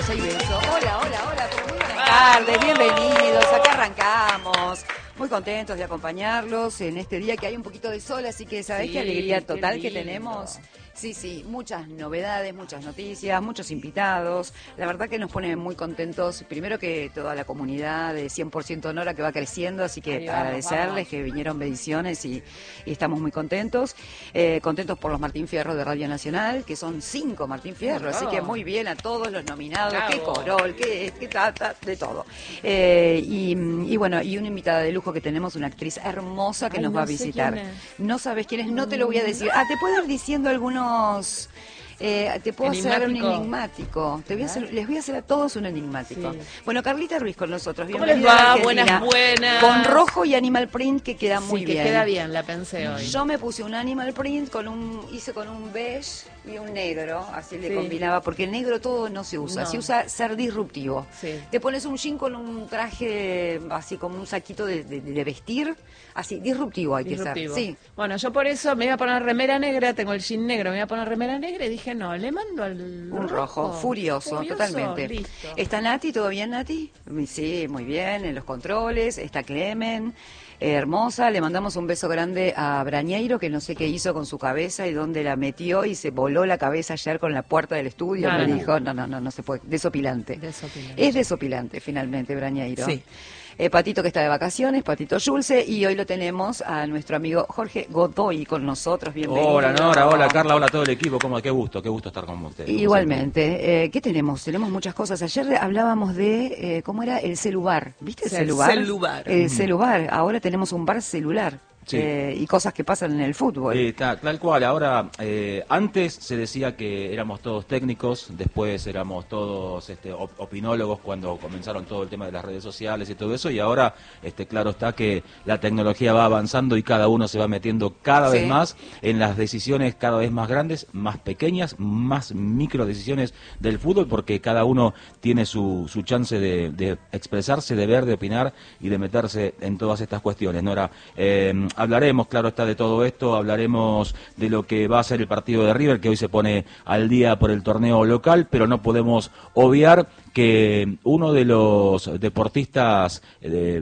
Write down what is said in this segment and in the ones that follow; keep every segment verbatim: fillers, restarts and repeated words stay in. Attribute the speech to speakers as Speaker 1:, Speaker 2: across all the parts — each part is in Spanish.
Speaker 1: Rosa y Beso. Hola, hola, hola, pero muy buenas tardes, bienvenidos, acá arrancamos. Muy contentos de acompañarlos en este día que hay un poquito de sol, así que ¿sabés
Speaker 2: Sí,
Speaker 1: qué alegría total
Speaker 2: qué
Speaker 1: que
Speaker 2: lindo.
Speaker 1: tenemos? Sí, sí, muchas novedades, muchas noticias, muchos invitados. La verdad que nos pone muy contentos. Primero que toda la comunidad de cien por ciento Nora que va creciendo, así que
Speaker 2: Ahí vamos,
Speaker 1: agradecerles
Speaker 2: vamos.
Speaker 1: que vinieron Mediciones y, y estamos muy contentos. Eh, contentos por los Martín Fierro de Radio Nacional, que son cinco Martín Fierro, así que muy bien a todos los nominados.
Speaker 2: Bravo.
Speaker 1: Qué corol, qué, qué tata, de todo. Eh, y, y bueno, y una invitada de lujo que tenemos, una actriz hermosa que
Speaker 2: Ay,
Speaker 1: nos
Speaker 2: no
Speaker 1: va a
Speaker 2: sé
Speaker 1: visitar.
Speaker 2: quién es.
Speaker 1: No sabes quién es, no te lo voy a decir. Ah, te puedo ir diciendo algunos. Eh, te puedo hacer un
Speaker 2: Enigmático.
Speaker 1: enigmático. Te voy a hacer, les voy a hacer a todos un enigmático.
Speaker 2: Sí.
Speaker 1: Bueno, Carlita Ruiz con nosotros.
Speaker 2: ¿Cómo
Speaker 1: Bienvenida
Speaker 2: les va?
Speaker 1: a Argentina.
Speaker 2: Buenas, buenas.
Speaker 1: Con rojo y animal print que queda muy
Speaker 2: sí, que
Speaker 1: bien.
Speaker 2: queda bien, la pensé hoy.
Speaker 1: Yo me puse un animal print con un, hice con un beige y un negro, así le
Speaker 2: Sí.
Speaker 1: combinaba, porque el negro todo no se usa,
Speaker 2: No.
Speaker 1: se usa ser disruptivo.
Speaker 2: Sí.
Speaker 1: Te pones un jean con un traje así como un saquito de, de, de vestir, así disruptivo hay
Speaker 2: Disruptivo.
Speaker 1: que ser. Sí.
Speaker 2: Bueno, yo por eso me iba a poner remera negra, tengo el jean negro, me iba a poner remera negra y dije, no, le mando al
Speaker 1: Un rojo, furioso,
Speaker 2: Furioso,
Speaker 1: totalmente.
Speaker 2: listo.
Speaker 1: ¿Está Nati? ¿Todo bien, Nati? Sí, muy bien, en los controles. Está Clemen, eh, hermosa. Le mandamos un beso grande a Brañeiro, que no sé qué hizo con su cabeza y dónde la metió y se voló la cabeza ayer con la puerta del estudio.
Speaker 2: No,
Speaker 1: Me
Speaker 2: no,
Speaker 1: dijo, no, no, no, no se puede. Desopilante.
Speaker 2: Desopilante.
Speaker 1: Es desopilante, finalmente, Brañeiro.
Speaker 2: Sí.
Speaker 1: Eh, Patito que está de vacaciones, Patito Yulce, y hoy lo tenemos a nuestro amigo Jorge Godoy con nosotros. Bienvenido.
Speaker 3: Hola Nora, hola Carla, hola a todo el equipo. ¿Cómo? Qué gusto, qué gusto estar con ustedes.
Speaker 1: Igualmente. Eh, ¿Qué tenemos? Tenemos muchas cosas. Ayer hablábamos de, eh, ¿cómo era? El celular. ¿Viste el
Speaker 2: El
Speaker 1: celular?
Speaker 2: celular.
Speaker 1: El celular. Ahora tenemos un bar celular.
Speaker 3: Sí.
Speaker 1: Eh, y cosas que pasan en el fútbol.
Speaker 3: Eh, ta- tal cual, ahora, eh, antes se decía que éramos todos técnicos, después éramos todos este, op- opinólogos cuando comenzaron todo el tema de las redes sociales y todo eso, y ahora, este, claro está que la tecnología va avanzando y cada uno se va metiendo cada
Speaker 1: Sí.
Speaker 3: vez más en las decisiones cada vez más grandes, más pequeñas, más micro decisiones del fútbol, porque cada uno tiene su, su chance de, de expresarse, de ver, de opinar y de meterse en todas estas cuestiones. Nora, eh, hablaremos, claro está, de todo esto, hablaremos de lo que va a ser el partido de River, que hoy se pone al día por el torneo local, pero no podemos obviar que uno de los deportistas eh,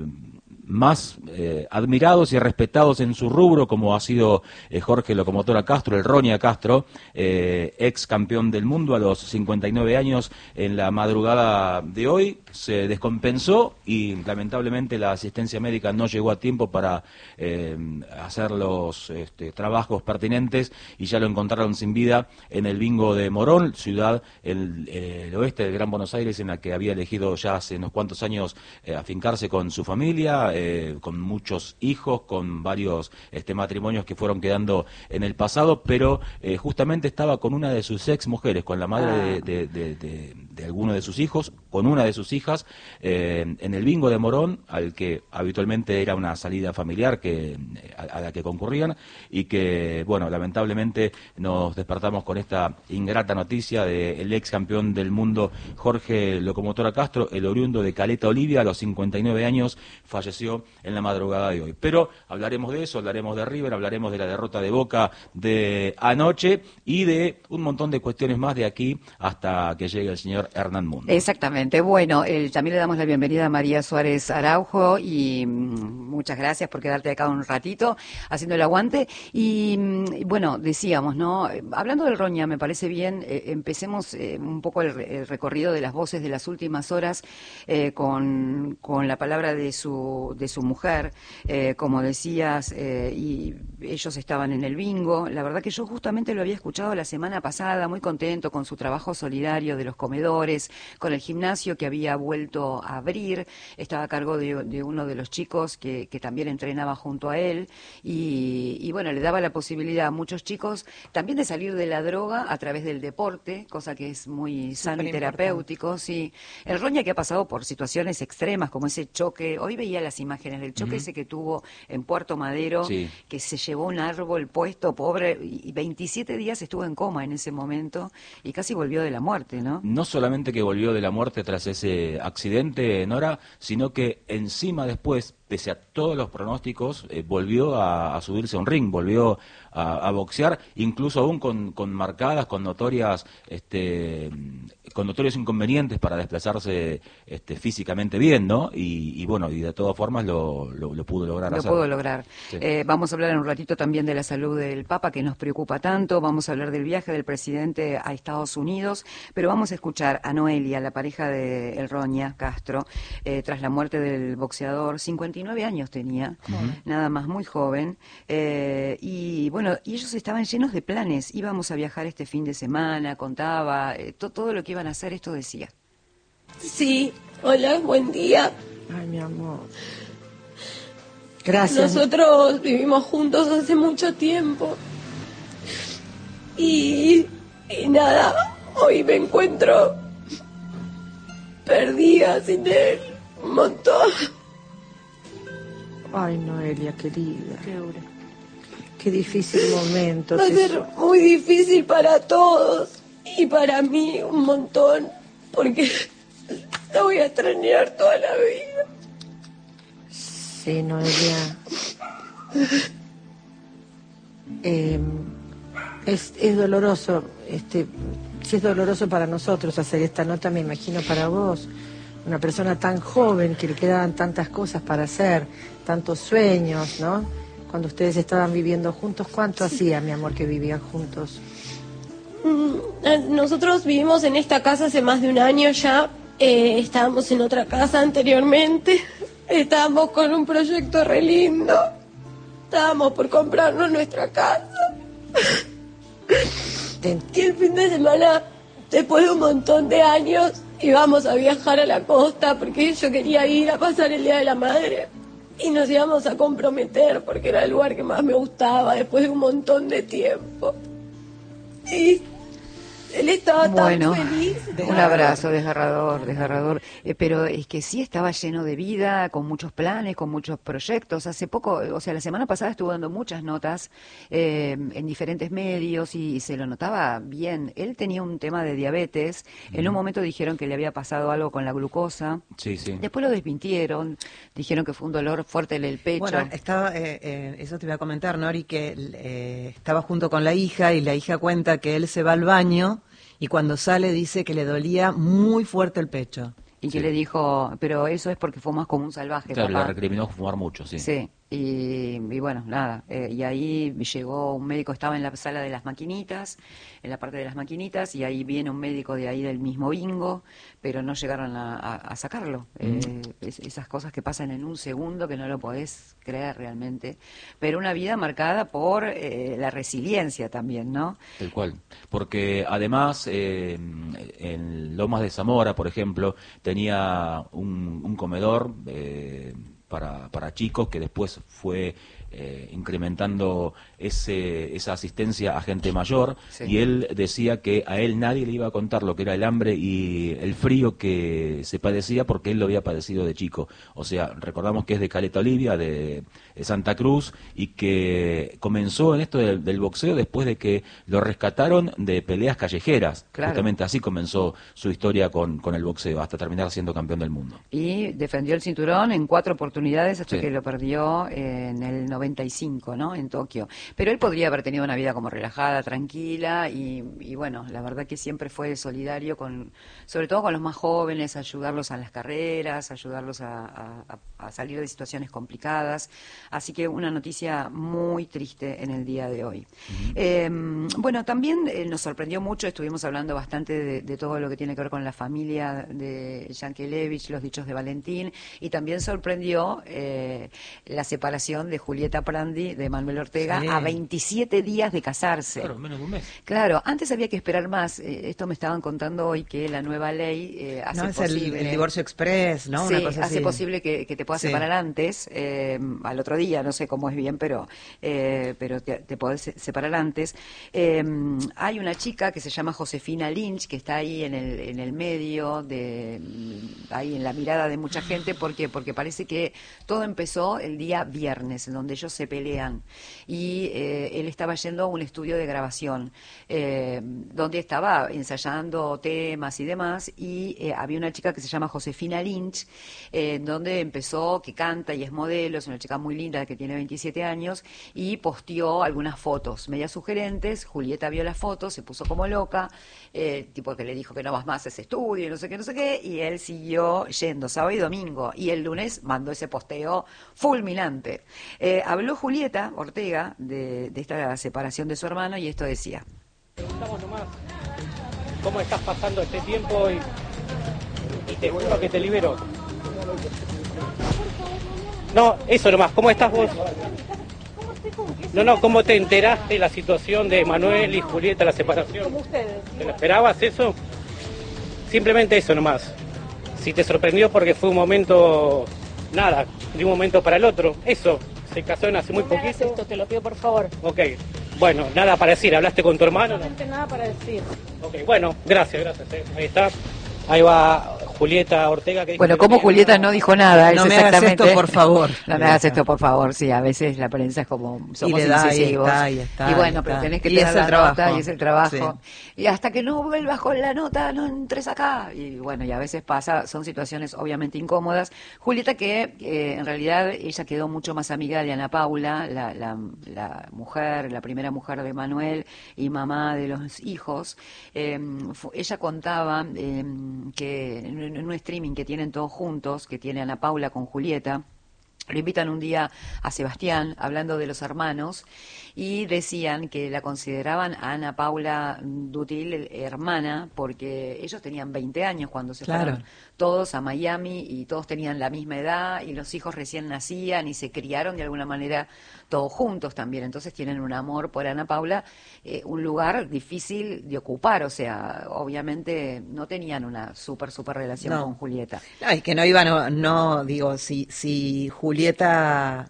Speaker 3: más eh, admirados y respetados en su rubro, como ha sido eh, Jorge Locomotora Castro, el Roña Castro, eh, ex campeón del mundo a los cincuenta y nueve años, en la madrugada de hoy se descompensó y lamentablemente la asistencia médica no llegó a tiempo para eh, hacer los este, trabajos pertinentes y ya lo encontraron sin vida en el bingo de Morón, ciudad el, el oeste del Gran Buenos Aires, en la que había elegido ya hace unos cuantos años eh, afincarse con su familia, eh, con muchos hijos, con varios este, matrimonios que fueron quedando en el pasado, pero eh, justamente estaba con una de sus ex mujeres, con la madre
Speaker 1: Ah.
Speaker 3: de, de, de, de, de alguno de sus hijos, con una de sus hijas, eh, en el bingo de Morón, al que habitualmente era una salida familiar que a, a la que concurrían, y que, bueno, lamentablemente nos despertamos con esta ingrata noticia del ex campeón del mundo Jorge Locomotora Castro, el oriundo de Caleta Olivia, a los cincuenta y nueve años, falleció en la madrugada de hoy. Pero hablaremos de eso, hablaremos de River, hablaremos de la derrota de Boca de anoche y de un montón de cuestiones más de aquí hasta que llegue el señor Hernán Mundo.
Speaker 1: Exactamente. Bueno, el, también le damos la bienvenida a María Suárez Araujo y mm, muchas gracias por quedarte acá un ratito haciendo el aguante. Y mm, bueno, decíamos, ¿no? Hablando del Roña, me parece bien, eh, empecemos eh, un poco el, el recorrido de las voces de las últimas horas eh, con, con la palabra de su de su mujer, eh, como decías, eh, y ellos estaban en el bingo. La verdad que yo justamente lo había escuchado la semana pasada, muy contento con su trabajo solidario de los comedores, con el gimnasio que había vuelto a abrir, estaba a cargo de, de uno de los chicos que, que también entrenaba junto a él, y, y bueno, le daba la posibilidad a muchos chicos también de salir de la droga a través del deporte, cosa que es muy sano y terapéutico. Sí. El Roña, que ha pasado por situaciones extremas como ese choque, hoy veía las imágenes del choque uh-huh. ese que tuvo en Puerto Madero,
Speaker 3: sí.
Speaker 1: que se llevó un árbol puesto, pobre, y veintisiete días estuvo en coma en ese momento y casi volvió de la muerte, ¿no?
Speaker 3: No solamente que volvió de la muerte tras ese accidente, Nora, sino que encima después pese a todos los pronósticos, eh, volvió a, a subirse a un ring, volvió a, a boxear, incluso aún con, con marcadas, con notorias, este, con notorios inconvenientes para desplazarse este, físicamente bien, ¿no? Y, y bueno, y de todas formas lo, lo, lo pudo lograr
Speaker 1: Lo
Speaker 3: hacer.
Speaker 1: pudo lograr.
Speaker 3: Sí.
Speaker 1: Eh, vamos a hablar en un ratito también de la salud del Papa, que nos preocupa tanto. Vamos a hablar del viaje del presidente a Estados Unidos, pero vamos a escuchar a Noelia, la pareja de El Roña Castro, eh, tras la muerte del boxeador. cincuenta y nueve años tenía, uh-huh. nada más, muy joven. Eh, y bueno, y ellos estaban llenos de planes. Íbamos a viajar este fin de semana, contaba, eh, to, todo lo que iban a hacer, esto decía.
Speaker 4: Sí, hola, buen día.
Speaker 5: Ay, mi amor. Gracias.
Speaker 4: Nosotros vivimos juntos hace mucho tiempo. Y, y nada, hoy me encuentro perdida sin él un montón.
Speaker 5: Ay, Noelia, querida. Qué, qué difícil momento.
Speaker 4: Va a ser muy difícil para todos y para mí un montón, porque la voy a extrañar toda la vida.
Speaker 5: Sí, Noelia. eh, es, es doloroso, este, si es doloroso para nosotros hacer esta nota, me imagino para vos, una persona tan joven que le quedaban tantas cosas para hacer, tantos sueños, ¿no? Cuando ustedes estaban viviendo juntos, ¿cuánto sí. hacía, mi amor, que vivían juntos?
Speaker 4: Nosotros vivimos en esta casa hace más de un año ya. Eh, estábamos en otra casa anteriormente. Estábamos con un proyecto re lindo. Estábamos por comprarnos nuestra casa. Y el fin de semana, después de un montón de años, íbamos a viajar a la costa porque yo quería ir a pasar el Día de la Madre. Y nos íbamos a comprometer porque era el lugar que más me gustaba después de un montón de tiempo. Y él estaba
Speaker 1: bueno,
Speaker 4: tan feliz.
Speaker 1: Un abrazo, desgarrador, desgarrador. Eh, pero es que sí estaba lleno de vida, con muchos planes, con muchos proyectos. Hace poco, o sea, la semana pasada estuvo dando muchas notas eh, en diferentes medios y, y se lo notaba bien. Él tenía un tema de diabetes. Uh-huh. En un momento dijeron que le había pasado algo con la glucosa.
Speaker 3: Sí, sí.
Speaker 1: Después lo desmintieron. Dijeron que fue un dolor fuerte en el pecho.
Speaker 6: Bueno, estaba, eh, eh, eso te iba a comentar, Nori, que eh, estaba junto con la hija y la hija cuenta que él se va al baño y cuando sale dice que le dolía muy fuerte el pecho.
Speaker 1: Y que
Speaker 3: sí.
Speaker 1: le dijo, pero eso es porque fumas como un salvaje,
Speaker 3: claro,
Speaker 1: papá.
Speaker 3: le recriminó fumar mucho, sí.
Speaker 1: Sí, y, y bueno, nada, eh, y ahí llegó un médico, estaba en la sala de las maquinitas, en la parte de las maquinitas, y ahí viene un médico de ahí del mismo bingo, pero no llegaron a, a, a sacarlo. Mm. Eh, es, esas cosas que pasan en un segundo que no lo podés creer realmente. Pero una vida marcada por eh, la resiliencia también, ¿no?
Speaker 3: Tal cual, porque además eh, en Lomas de Zamora, por ejemplo, tenía un, un comedor eh, para, para chicos que después fue eh, incrementando ese, esa asistencia a gente mayor, sí. Y él decía que a él nadie le iba a contar lo que era el hambre y el frío que se padecía porque él lo había padecido de chico. O sea, recordamos que es de Caleta Olivia, de, de Santa Cruz, y que comenzó en esto del, del boxeo después de que lo rescataron de peleas callejeras. Claro. Justamente así comenzó su historia con, con el boxeo, hasta terminar siendo campeón del mundo.
Speaker 1: Y defendió el cinturón en cuatro oportunidades hasta
Speaker 3: sí.
Speaker 1: que lo perdió en el noventa y cinco, ¿no? En Tokio. Pero él podría haber tenido una vida como relajada, tranquila, y, y bueno, la verdad que siempre fue solidario con, sobre todo con los más jóvenes, ayudarlos a las carreras, ayudarlos a, a, a salir de situaciones complicadas. Así que una noticia muy triste en el día de hoy. Uh-huh. Eh, bueno, también eh, nos sorprendió mucho, estuvimos hablando bastante de, de todo lo que tiene que ver con la familia de Yankelevich, los dichos de Valentín, y también sorprendió eh, la separación de Julieta Prandi de Manuel Ortega sí. a veintisiete días de casarse.
Speaker 3: Claro, menos de un mes.
Speaker 1: Claro, antes había que esperar más. Eh, esto me estaban contando hoy que la nueva ley eh, hace
Speaker 6: no, es
Speaker 1: posible...
Speaker 6: el, el divorcio express, ¿no?
Speaker 1: Sí,
Speaker 6: Una cosa
Speaker 1: hace
Speaker 6: así.
Speaker 1: posible que, que te puedas sí. separar antes, eh, al otro día, no sé cómo es bien, pero eh, pero te, te podés separar antes. Eh, hay una chica que se llama Josefina Lynch, que está ahí en el, en el medio, de ahí en la mirada de mucha gente. ¿Por qué? Porque parece que todo empezó el día viernes, en donde ellos se pelean. Y eh, él estaba yendo a un estudio de grabación, eh, donde estaba ensayando temas y demás, y eh, había una chica que se llama Josefina Lynch, eh, donde empezó, que canta y es modelo, es una chica muy linda que tiene veintisiete años, y posteó algunas fotos medias sugerentes. Julieta vio las fotos, se puso como loca, eh, tipo que le dijo que no vas más a ese estudio y no sé qué, no sé qué, y él siguió yendo sábado y domingo, y el lunes mandó ese posteo fulminante. Eh, habló Julieta Ortega de, de esta separación de su hermano, y esto decía.
Speaker 7: Preguntamos nomás cómo estás pasando este tiempo y, y te juro que te libero. No, eso nomás, ¿cómo estás vos? No, no, ¿cómo te enteraste de la situación de Manuel y Julieta, la separación?
Speaker 8: Como ustedes.
Speaker 7: ¿Te lo esperabas eso? Simplemente eso nomás. Si te sorprendió porque fue un momento, nada, de un momento para el otro, eso. Se casaron hace muy
Speaker 8: no me hagas
Speaker 7: poquito.
Speaker 8: esto, te lo pido por favor.
Speaker 7: Ok, bueno, nada para decir, ¿hablaste con tu hermano? No.
Speaker 8: No nada para decir.
Speaker 7: Ok, bueno, gracias, gracias. eh. Ahí está. Ahí va Julieta Ortega. Que dijo
Speaker 1: Bueno,
Speaker 7: que
Speaker 1: como
Speaker 7: no tenía
Speaker 1: Julieta
Speaker 7: nada.
Speaker 1: no dijo nada,
Speaker 6: No
Speaker 1: es
Speaker 6: me hagas
Speaker 1: exactamente.
Speaker 6: esto, por favor.
Speaker 1: No me hagas esto, por favor. Sí, a veces la prensa es como somos
Speaker 6: le da, y
Speaker 1: incisivos.
Speaker 6: está, y está,
Speaker 1: Y bueno,
Speaker 6: y
Speaker 1: pero
Speaker 6: está.
Speaker 1: tenés que
Speaker 6: Y
Speaker 1: tener
Speaker 6: es el
Speaker 1: la
Speaker 6: trabajo.
Speaker 1: nota y es el trabajo.
Speaker 6: Sí.
Speaker 1: Y hasta que no vuelvas con la nota, no entres acá. Y bueno, y a veces pasa, son situaciones obviamente incómodas. Julieta, que eh, en realidad ella quedó mucho más amiga de Ana Paula, la, la, la mujer, la primera mujer de Manuel y mamá de los hijos. Eh, fu- ella contaba eh, que en, en un streaming que tienen todos juntos, que tiene Ana Paula con Julieta, lo invitan un día a Sebastián, hablando de los hermanos, y decían que la consideraban a Ana Paula Dútil hermana, porque ellos tenían veinte años cuando se
Speaker 6: Claro.
Speaker 1: fueron todos a Miami, y todos tenían la misma edad, y los hijos recién nacían, y se criaron de alguna manera todos juntos también. Entonces tienen un amor por Ana Paula, eh, un lugar difícil de ocupar. O sea, obviamente no tenían una súper, súper relación
Speaker 6: No.
Speaker 1: con Julieta.
Speaker 6: Ay, que no iba, no, no digo, si, si Julieta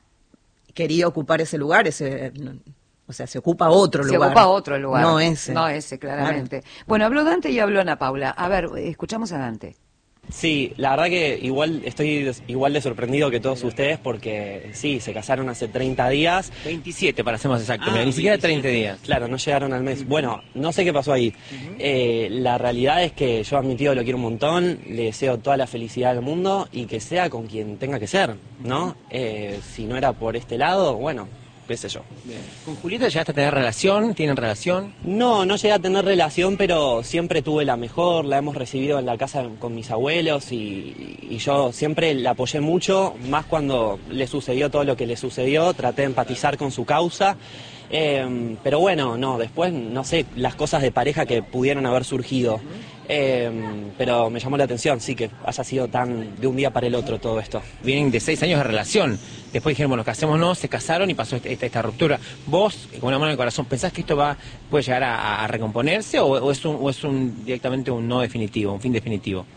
Speaker 6: quería ocupar ese lugar, ese, no, o sea, se ocupa otro
Speaker 1: Se
Speaker 6: lugar.
Speaker 1: ocupa otro lugar.
Speaker 6: No ese.
Speaker 1: No ese, claramente. Bueno, habló Dante y habló Ana Paula. A ver, escuchamos a Dante.
Speaker 9: Sí, la verdad que igual estoy des- igual de sorprendido que todos ustedes porque sí, se casaron hace treinta días.
Speaker 10: veintisiete para ser más exacto,
Speaker 9: Ah,
Speaker 10: mira, ni siquiera
Speaker 9: veintisiete.
Speaker 10: treinta días.
Speaker 9: Claro, no llegaron al mes. Bueno, no sé qué pasó ahí. Eh, la realidad es que yo a mi tío lo quiero un montón, le deseo toda la felicidad del mundo y que sea con quien tenga que ser, ¿no? Eh, si no era por este lado, bueno, qué sé yo.
Speaker 10: ¿Con Julieta llegaste a tener relación? ¿Tienen relación?
Speaker 9: No, no llegué a tener relación, pero siempre tuve la mejor, la hemos recibido en la casa con mis abuelos y, y yo siempre la apoyé mucho, más cuando le sucedió todo lo que le sucedió, traté de empatizar con su causa, eh, pero bueno, no, después no sé las cosas de pareja que pudieron haber surgido, eh, pero me llamó la atención, sí, que haya sido tan de un día para el otro todo esto.
Speaker 10: Vienen de seis años de relación. Después dijeron, bueno, casémonos, se casaron y pasó esta, esta, esta ruptura. ¿Vos, con una mano en el corazón, pensás que esto va puede llegar a, a recomponerse o, o es, un, o es un directamente un no definitivo, un fin definitivo?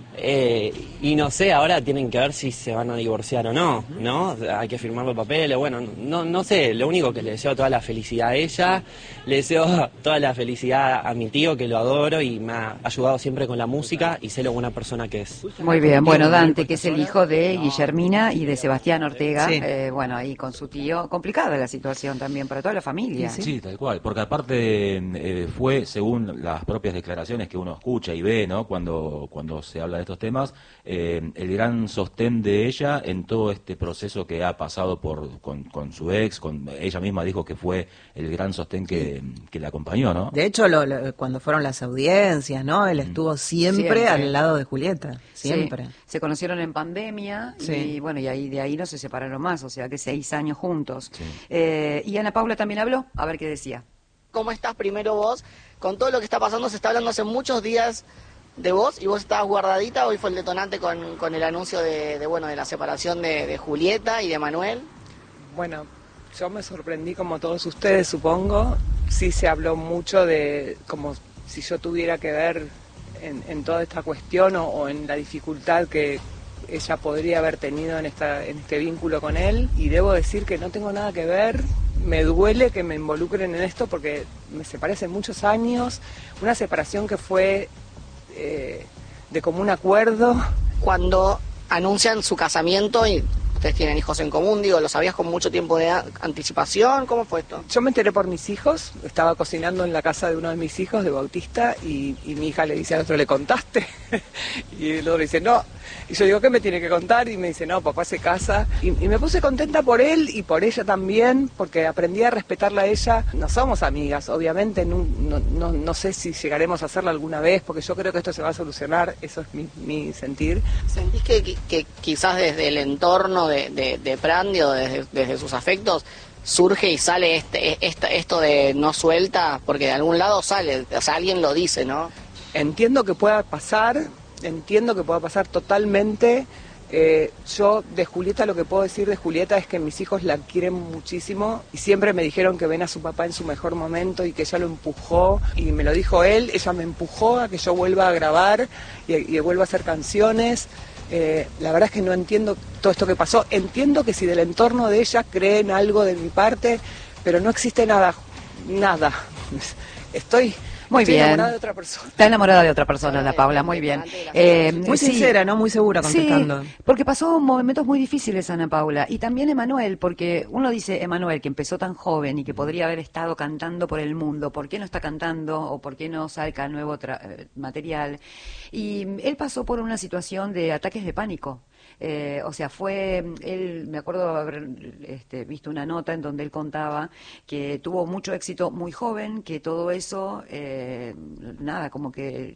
Speaker 9: Eh, y no sé, ahora tienen que ver si se van a divorciar o no, ¿no? Hay que firmar los papeles, bueno, no, no sé, lo único que le deseo toda la felicidad a ella, le deseo toda la felicidad a mi tío, que lo adoro y me ha ayudado siempre con la música y sé lo buena persona que es.
Speaker 1: Muy bien, bueno, Dante, que es el hijo de Guillermina y de Sebastián Ortega,
Speaker 6: Sí.
Speaker 1: eh, bueno, ahí con su tío, complicada la situación también para toda la familia.
Speaker 3: Sí, tal cual, porque aparte eh, fue, según las propias declaraciones que uno escucha y ve, ¿no? Cuando, cuando se habla de estos temas, eh, el gran sostén de ella en todo este proceso que ha pasado por con, con su ex, con ella misma dijo que fue el gran sostén que, que le acompañó, ¿no?
Speaker 6: De hecho, lo- lo- cuando fueron las audiencias, ¿no? Él estuvo siempre,
Speaker 1: Siempre.
Speaker 6: al lado de Julieta, siempre.
Speaker 1: Sí, se conocieron en pandemia
Speaker 6: Sí.
Speaker 1: y bueno, y ahí de ahí no se separaron más, o sea que seis años juntos. Eh, y Ana Paula también habló, a ver qué decía.
Speaker 11: ¿Cómo estás primero vos? Con todo lo que está pasando, se está hablando hace muchos días de vos y vos estabas guardadita. Hoy fue el detonante con, con el anuncio de, de, bueno, de la separación de, de Julieta y de Manuel.
Speaker 12: Bueno, yo me sorprendí como todos ustedes, supongo. Sí se habló mucho de como si yo tuviera que ver en, en toda esta cuestión o, o en la dificultad que ella podría haber tenido en, esta, en este vínculo con él. Y debo decir que no tengo nada que ver. Me duele que me involucren en esto porque me separé hace muchos años. Una separación que fue eh, de común acuerdo.
Speaker 11: Cuando anuncian su casamiento y ustedes tienen hijos en común, digo, ¿lo sabías con mucho tiempo de a- anticipación? ¿Cómo fue esto?
Speaker 12: Yo me enteré por mis hijos, estaba cocinando en la casa de uno de mis hijos, de Bautista, y, y mi hija le dice al otro, ¿le contaste? Y el otro le dice, no. Y yo digo, ¿qué me tiene que contar? Y me dice, no, papá se casa. Y, y me puse contenta por él y por ella también, porque aprendí a respetarla a ella. No somos amigas, obviamente, no, no, no, no sé si llegaremos a hacerlo alguna vez, porque yo creo que esto se va a solucionar, eso es mi, mi sentir.
Speaker 11: ¿Sentís que, que, que quizás desde el entorno de, de, de Prandi o desde, desde sus afectos surge y sale este, esta, esto de no suelta? Porque de algún lado sale, o sea, alguien lo dice, ¿no?
Speaker 12: Entiendo que pueda pasar, entiendo que pueda pasar totalmente. Eh, yo de Julieta, lo que puedo decir de Julieta es que mis hijos la quieren muchísimo y siempre me dijeron que ven a su papá en su mejor momento y que ella lo empujó, y me lo dijo él, ella me empujó a que yo vuelva a grabar y, y vuelva a hacer canciones. Eh, la verdad es que no entiendo todo esto que pasó. Entiendo que si del entorno de ella creen algo de mi parte, pero no existe nada, nada. Estoy...
Speaker 1: Muy
Speaker 12: Estoy
Speaker 1: bien.
Speaker 12: enamorada de otra persona.
Speaker 1: Está enamorada de otra persona, Ana Paula, muy bien. Eh,
Speaker 6: Muy
Speaker 1: sí.
Speaker 6: sincera, ¿no? Muy segura contestando.
Speaker 1: Sí, porque pasó momentos muy difíciles, Ana Paula, y también Emanuel, porque uno dice, Emanuel, que empezó tan joven y que podría haber estado cantando por el mundo, ¿por qué no está cantando o por qué no saca nuevo tra- eh, material? Y él pasó por una situación de ataques de pánico. Eh, o sea, fue, él, me acuerdo haber este, visto una nota en donde él contaba que tuvo mucho éxito muy joven, que todo eso, eh, nada, como que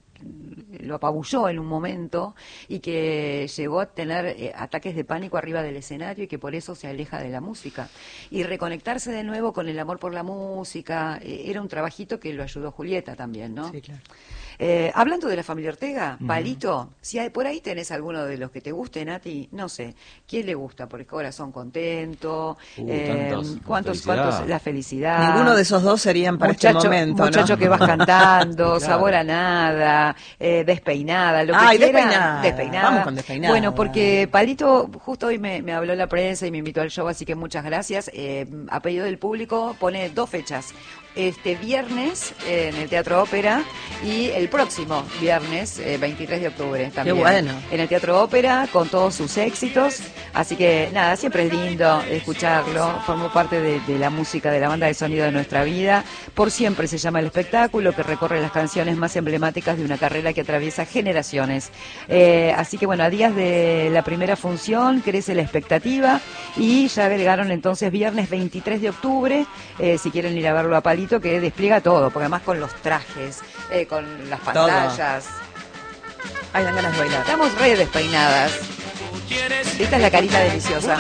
Speaker 1: lo apabulló en un momento y que llegó a tener eh, ataques de pánico arriba del escenario y que por eso se aleja de la música. Y reconectarse de nuevo con el amor por la música, eh, era un trabajito que lo ayudó Julieta también, ¿no?
Speaker 6: Sí, claro.
Speaker 1: Eh, hablando de la familia Ortega,
Speaker 3: Ujú.
Speaker 1: Palito, si hay, por ahí tenés alguno de los que te guste, Nati, no sé, ¿quién le gusta? Porque Corazón Contento,
Speaker 3: Uh,
Speaker 1: eh,
Speaker 3: tantos, la
Speaker 1: ¿cuántos,
Speaker 3: felicidad.
Speaker 1: cuántos, la felicidad?
Speaker 6: Ninguno de esos dos serían para
Speaker 1: muchacho,
Speaker 6: este momento,
Speaker 1: muchacho
Speaker 6: ¿no?
Speaker 1: que vas cantando,
Speaker 3: Claro.
Speaker 1: Sabor a Nada, eh, Despeinada, lo que
Speaker 6: Ay,
Speaker 1: quiera.
Speaker 6: Despeinada.
Speaker 1: Despeinada.
Speaker 6: Vamos con Despeinada.
Speaker 1: Bueno, porque Palito justo hoy me, me habló la prensa y me invitó al show, así que muchas gracias. Eh, a pedido del público pone dos fechas. Este viernes eh, en el Teatro Ópera y el próximo viernes, eh, veintitrés de octubre también.
Speaker 6: bueno.
Speaker 1: En el Teatro Ópera con todos sus éxitos. Así que nada, siempre es lindo escucharlo. Formó parte de, de la música, de la banda de sonido de nuestra vida. Por siempre se llama el espectáculo, que recorre las canciones más emblemáticas de una carrera que atraviesa generaciones. Eh, así que bueno, a días de la primera función crece la expectativa y ya agregaron entonces viernes veintitrés de octubre, eh, si quieren ir a verlo a Palito, que despliega todo, porque además con los trajes, eh, con las pantallas.
Speaker 6: Ay, dan ganas de bailar.
Speaker 1: Estamos re despeinadas. Esta es la carita deliciosa.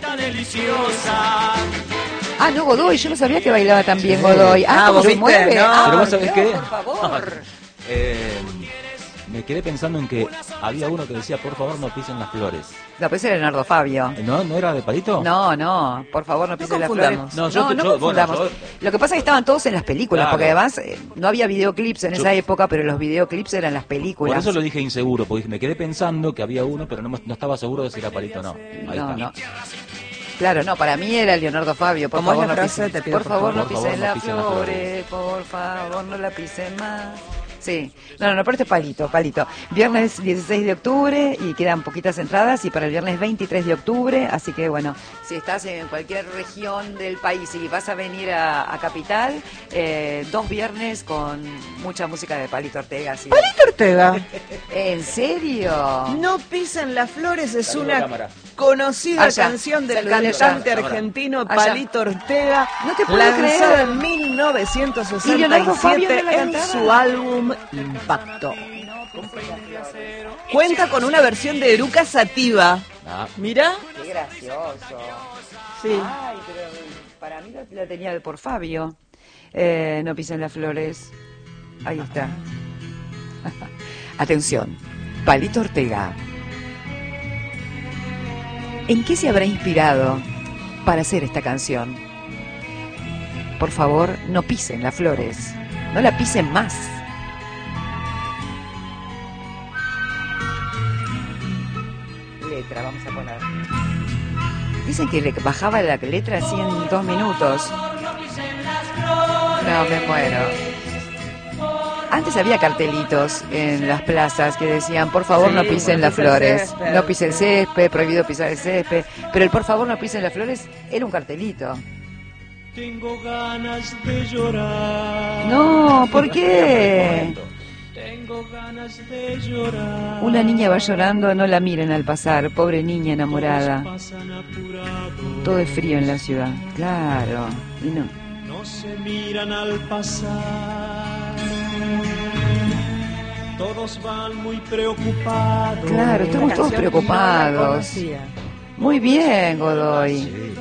Speaker 1: Ah, no, Godoy, yo no sabía que bailaba tan bien Godoy. Ah,
Speaker 6: Ah,
Speaker 1: ¿cómo
Speaker 6: vos
Speaker 1: se
Speaker 6: viste,
Speaker 1: mueve?
Speaker 6: ¿no?
Speaker 1: Ah,
Speaker 3: Pero vos sabés
Speaker 1: Dios,
Speaker 3: qué.
Speaker 1: por favor.
Speaker 3: Eh, me quedé pensando en que había uno que decía, por favor, no pisen las flores.
Speaker 1: No, pues era Leonardo Fabio.
Speaker 3: ¿No? ¿No era de Palito?
Speaker 1: No, no, por favor, no pisen las flores.
Speaker 6: confundamos.
Speaker 3: No, yo-
Speaker 1: no, no
Speaker 3: yo- bueno,
Speaker 1: confundamos.
Speaker 3: yo-
Speaker 1: Lo que pasa es que estaban todos en las películas,
Speaker 3: Claro.
Speaker 1: porque además eh, no había videoclips en
Speaker 3: Yo-
Speaker 1: esa época, pero los videoclips eran las películas.
Speaker 3: Por eso lo dije inseguro, porque me quedé pensando que había uno, pero no, me- no estaba seguro de si era Palito o no. Ahí
Speaker 1: No,
Speaker 3: está.
Speaker 1: no. Claro, no, para mí era Leonardo Fabio. Por
Speaker 6: ¿Cómo es
Speaker 1: favor,
Speaker 6: la
Speaker 1: no
Speaker 6: frase?
Speaker 1: pisen,
Speaker 6: Te pido
Speaker 1: por
Speaker 6: por
Speaker 1: favor,
Speaker 3: favor.
Speaker 1: no
Speaker 3: Por favor,
Speaker 1: pisen
Speaker 3: no
Speaker 1: las
Speaker 3: pisen las
Speaker 1: flores, por favor, no la pisen más. Sí, no, no, no, pero este es Palito, Palito. Viernes dieciséis de octubre y quedan poquitas entradas y para el viernes veintitrés de octubre, así que bueno, si estás en cualquier región del país y vas a venir a, a Capital, eh, dos viernes con mucha música de Palito Ortega. ¿Sí?
Speaker 6: Palito Ortega.
Speaker 1: ¿En serio?
Speaker 6: No pisen las flores es
Speaker 3: Saludo,
Speaker 6: una
Speaker 3: cámara.
Speaker 6: conocida
Speaker 1: Allá.
Speaker 6: canción del
Speaker 1: Saludalo,
Speaker 6: cantante
Speaker 3: allá.
Speaker 6: argentino
Speaker 1: Allá.
Speaker 6: Palito Ortega,
Speaker 1: No te puedo
Speaker 6: lanzada
Speaker 1: creer.
Speaker 6: en mil novecientos
Speaker 1: ¿Y Leonardo Fabio
Speaker 6: sesenta y
Speaker 1: no la
Speaker 6: siete en
Speaker 1: cantaba?
Speaker 6: su álbum Impacto. Cuenta con una versión de Eruca Sativa.
Speaker 3: Ah,
Speaker 6: Mira.
Speaker 1: Qué gracioso.
Speaker 6: Sí.
Speaker 1: Ay, pero para mí la, la tenía de por Fabio. Eh, no pisen las flores. Ahí está. Atención, Palito Ortega. ¿En qué se habrá inspirado para hacer esta canción? Por favor, no pisen las flores. No la pisen más. Letra, vamos a poner. Dicen que le bajaba la letra así en dos minutos. No, me muero. Antes había cartelitos en las plazas que decían, por favor
Speaker 2: Sí,
Speaker 1: no pisen
Speaker 2: no
Speaker 1: las
Speaker 2: pise el
Speaker 1: flores,
Speaker 2: césped,
Speaker 1: no pise el
Speaker 2: sí.
Speaker 1: césped, prohibido pisar el césped, pero el por favor no pisen las flores era un cartelito.
Speaker 8: Tengo ganas de llorar.
Speaker 1: No, ¿por qué?
Speaker 8: Tengo ganas de llorar.
Speaker 1: Una niña va llorando, no la miren al pasar, pobre niña enamorada.
Speaker 8: Todos pasan apurados.
Speaker 1: Todo es frío en la ciudad, claro, y no.
Speaker 8: No se miran al pasar. Todos van muy preocupados.
Speaker 1: Claro, estamos todos preocupados. Muy bien, Godoy.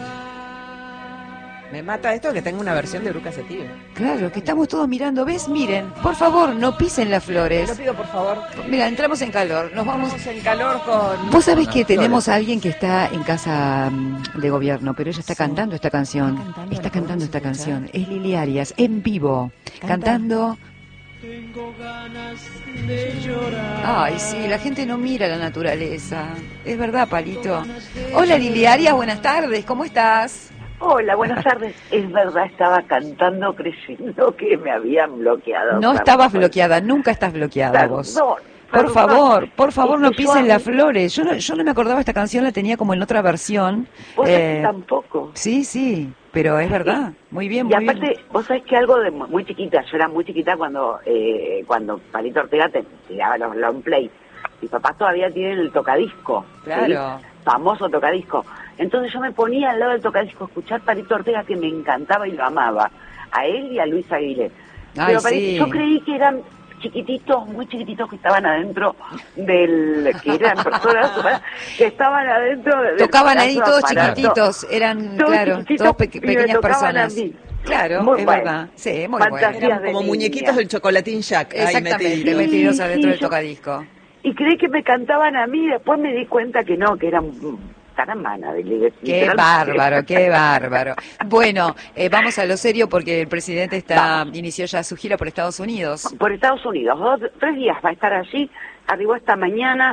Speaker 2: Me mata esto que tenga una versión de Bruca Sativa.
Speaker 1: Claro, que estamos todos mirando, ¿ves? Miren, por favor, no pisen las
Speaker 2: Te lo
Speaker 1: flores.
Speaker 2: pido, por favor.
Speaker 1: Mira, entramos en calor, nos vamos...
Speaker 2: Vamos en calor con...
Speaker 1: Vos sabés que tenemos a alguien que está en casa mm, de gobierno, pero ella está cantando esta canción.
Speaker 2: cantando,
Speaker 1: Está
Speaker 2: ¿la
Speaker 1: cantando
Speaker 2: podemos
Speaker 1: esta
Speaker 2: escuchar?
Speaker 1: canción. Es Lili Arias, en vivo,
Speaker 2: Canta.
Speaker 1: cantando...
Speaker 8: Tengo ganas de llorar.
Speaker 1: Ay, sí, la gente no mira la naturaleza. Es verdad, Palito. Hola, Lili Arias, buenas tardes, ¿cómo estás?
Speaker 13: Hola, buenas tardes. Es verdad, estaba cantando creyendo que me habían bloqueado.
Speaker 1: No estabas bloqueada, nunca estás bloqueada vos.
Speaker 13: Perdón,
Speaker 1: Por
Speaker 13: perdón.
Speaker 1: favor, por favor,
Speaker 13: Es
Speaker 1: no
Speaker 13: que yo
Speaker 1: pisen
Speaker 13: a
Speaker 1: las
Speaker 13: mí-
Speaker 1: flores. Yo no, yo no me acordaba esta canción, la tenía como en otra versión.
Speaker 13: Vos sabés
Speaker 1: Eh,
Speaker 13: que tampoco.
Speaker 1: Sí, sí, pero es verdad. Muy bien,
Speaker 13: Y
Speaker 1: muy
Speaker 13: aparte,
Speaker 1: bien.
Speaker 13: vos sabés que algo de mu- muy chiquita, yo era muy chiquita cuando eh, cuando Palito Ortega te tiraba los long play. Mis papás todavía tienen el tocadisco. ¿sí?
Speaker 1: Claro.
Speaker 13: Famoso tocadisco. Entonces yo me ponía al lado del tocadisco a escuchar Palito Ortega, que me encantaba y lo amaba. A él y a Luis Aguilé.
Speaker 1: Ay,
Speaker 13: Pero Palito-
Speaker 1: sí.
Speaker 13: yo creí que eran chiquititos, muy chiquititos que estaban adentro del... que eran personas que estaban adentro del
Speaker 1: Tocaban ahí
Speaker 13: pedazo
Speaker 1: todos
Speaker 13: aparato.
Speaker 1: chiquititos, eran,
Speaker 13: Todos
Speaker 1: claro,
Speaker 13: chiquititos
Speaker 1: todos pe-
Speaker 13: y me
Speaker 1: pequeñas
Speaker 13: tocaban
Speaker 1: personas.
Speaker 13: a mí.
Speaker 1: Claro,
Speaker 13: Muy
Speaker 1: es
Speaker 13: bueno.
Speaker 1: verdad. Sí, muy
Speaker 13: Fantasías
Speaker 1: bueno.
Speaker 2: Eran
Speaker 13: de
Speaker 2: como
Speaker 13: niña.
Speaker 2: muñequitos del chocolatín Jack. ahí
Speaker 1: Exactamente,
Speaker 2: metidos.
Speaker 1: metidos
Speaker 13: Sí,
Speaker 1: adentro
Speaker 13: sí,
Speaker 1: del
Speaker 13: yo-
Speaker 1: tocadisco.
Speaker 13: Y creí que me cantaban a mí, después me di cuenta que no, que eran taramana.
Speaker 1: Qué bárbaro, qué bárbaro. Bueno, eh, vamos a lo serio porque el presidente está inició ya su gira por Estados Unidos.
Speaker 13: Por Estados Unidos, dos, tres días va a estar allí, arribó esta mañana,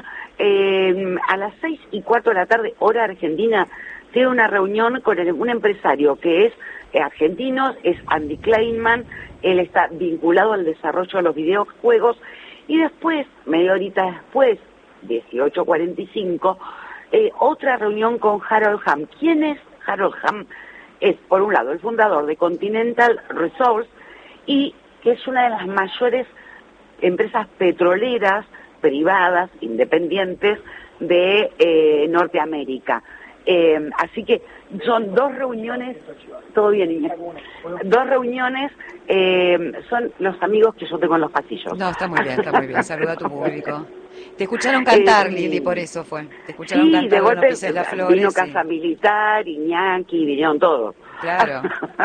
Speaker 13: eh, a las seis y cuarto de la tarde, hora argentina, tiene una reunión con el- un empresario que es eh, argentino, es Andy Kleinman, él está vinculado al desarrollo de los videojuegos, y después, media horita después, dieciocho cuarenta y cinco, eh, otra reunión con Harold Hamm. ¿Quién es Harold Hamm? Es, por un lado, el fundador de Continental Resource, y que es una de las mayores empresas petroleras privadas, independientes de eh, Norteamérica. Eh, así que son dos reuniones, todo bien, niña, dos reuniones, eh, son los amigos que yo tengo en los pasillos.
Speaker 1: No, está muy bien, está muy bien. Saluda a tu público. Te escucharon cantar,
Speaker 13: Eh,
Speaker 1: Lili, por eso fue. Te escucharon
Speaker 13: Sí,
Speaker 1: cantar,
Speaker 13: de
Speaker 1: no
Speaker 13: golpe
Speaker 1: pises las flores.
Speaker 13: vino
Speaker 1: sí.
Speaker 13: Casa Militar, Iñaki, vinieron todos.
Speaker 1: Claro.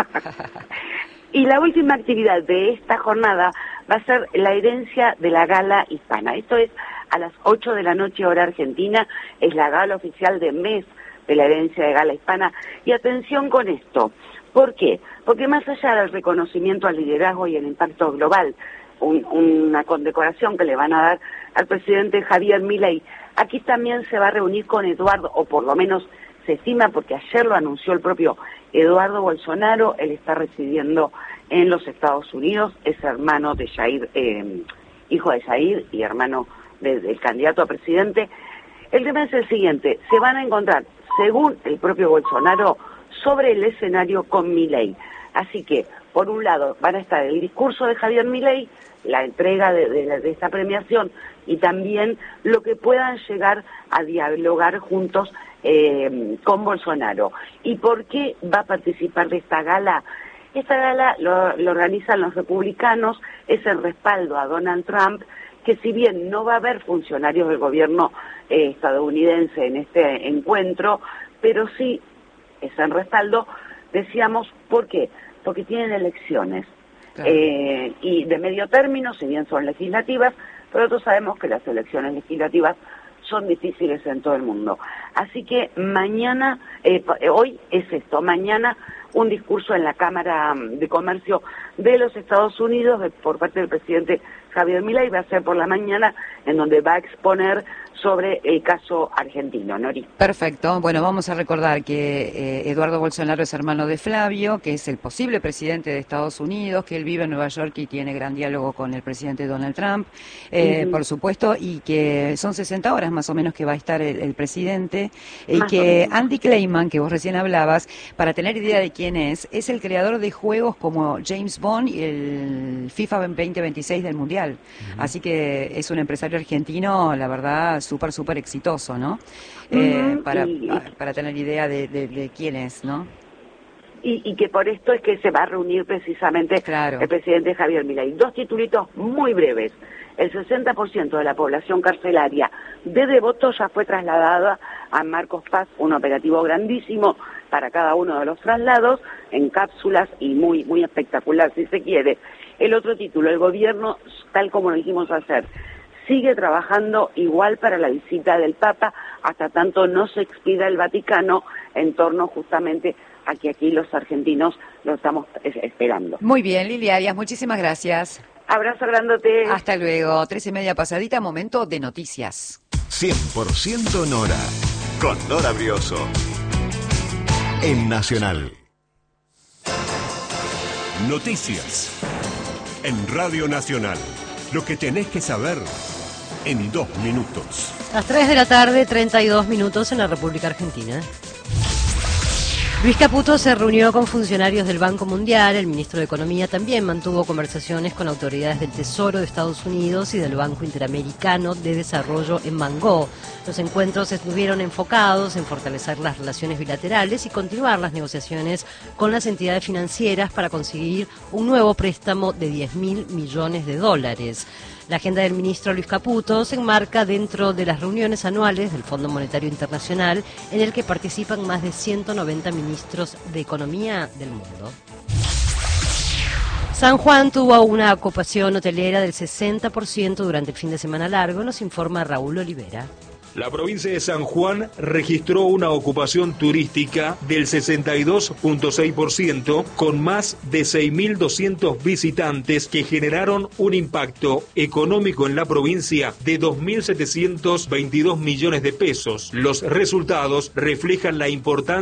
Speaker 13: Y la última actividad de esta jornada va a ser la herencia de la gala hispana. Esto es a las ocho de la noche hora argentina, es la gala oficial de mes de la herencia de gala hispana. Y atención con esto, ¿por qué? Porque más allá del reconocimiento al liderazgo y el impacto global, un- una condecoración que le van a dar al presidente Javier Milei, aquí también se va a reunir con Eduardo, o por lo menos se estima, porque ayer lo anunció el propio Eduardo Bolsonaro, él está residiendo en los Estados Unidos, es hermano de Jair, eh, hijo de Jair y hermano de- del candidato a presidente. El tema es el siguiente, se van a encontrar, según el propio Bolsonaro, sobre el escenario con Milei. Así que, por un lado, van a estar el discurso de Javier Milei, la entrega de, de, de esta premiación y también lo que puedan llegar a dialogar juntos eh, con Bolsonaro. ¿Y por qué va a participar de esta gala? Esta gala lo, lo organizan los republicanos, es el respaldo a Donald Trump, que si bien no va a haber funcionarios del gobierno eh, estadounidense en este encuentro, pero sí es en respaldo, decíamos, ¿por qué? Porque tienen elecciones.
Speaker 1: Claro.
Speaker 13: Eh, y de medio término, si bien son legislativas, pero todos sabemos que las elecciones legislativas son difíciles en todo el mundo. Así que mañana, eh, hoy es esto, mañana un discurso en la Cámara de Comercio de los Estados Unidos de, por parte del presidente Javier Milei va a ser por la mañana, en donde va a exponer sobre el caso argentino. Nori.
Speaker 1: Perfecto. Bueno, vamos a recordar que eh, Eduardo Bolsonaro es hermano de Flavio, que es el posible presidente de Estados Unidos, que él vive en Nueva York y tiene gran diálogo con el presidente Donald Trump, eh, uh-huh. por supuesto, y que son sesenta horas más o menos que va a estar el, el presidente, y más que Andy Clayman, que vos recién hablabas, para tener idea de quién es, es el creador de juegos como James Bond y el FIFA veinte veintiséis del Mundial. Uh-huh. Así que es un empresario argentino, la verdad, súper, súper exitoso, ¿no? Eh, uh-huh. para, y, para, para tener idea de, de, de quién es, ¿no?
Speaker 13: Y, y que por esto es que se va a reunir precisamente claro. el presidente Javier Milei. Dos titulitos muy breves. El sesenta por ciento de la población carcelaria de Devoto ya fue trasladada a Marcos Paz, un operativo grandísimo para cada uno de los traslados, en cápsulas y muy, muy espectacular si se quiere. El otro título, el gobierno, tal como lo dijimos hacer, sigue trabajando igual para la visita del Papa, hasta tanto no se expida el Vaticano en torno justamente a que aquí los argentinos lo estamos esperando.
Speaker 1: Muy bien, Lili Arias, muchísimas gracias.
Speaker 13: Abrazo grandote.
Speaker 1: Hasta luego. Tres y media pasadita, momento de noticias.
Speaker 14: cien por ciento Nora, con Nora Brioso, en Nacional.
Speaker 15: Noticias, en Radio Nacional. Lo que tenés que saber en dos minutos.
Speaker 16: Las tres de la tarde, treinta y dos minutos en la República Argentina. Luis Caputo se reunió con funcionarios del Banco Mundial. El ministro de Economía también mantuvo conversaciones con autoridades del Tesoro de Estados Unidos y del Banco Interamericano de Desarrollo en Mangó. Los encuentros estuvieron enfocados en fortalecer las relaciones bilaterales y continuar las negociaciones con las entidades financieras para conseguir un nuevo préstamo de diez mil millones de dólares. La agenda del ministro Luis Caputo se enmarca dentro de las reuniones anuales del Fondo Monetario Internacional, en el que participan más de ciento noventa ministros de Economía del mundo. San Juan tuvo una ocupación hotelera del sesenta por ciento durante el fin de semana largo, nos informa Raúl Olivera.
Speaker 17: La provincia de San Juan registró una ocupación turística del sesenta y dos punto seis por ciento con más de seis mil doscientos visitantes que generaron un impacto económico en la provincia de dos mil setecientos veintidós millones de pesos. Los resultados reflejan la importancia